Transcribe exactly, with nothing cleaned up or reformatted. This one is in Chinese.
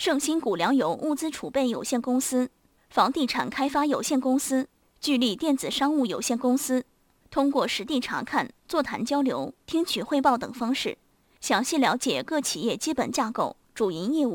盛兴谷粮油物资储备有限公司、房地产开发有限公司、聚力电子商务有限公司，通过实地查看、座谈交流、听取汇报等方式，详细了解各企业基本架构、主营业务、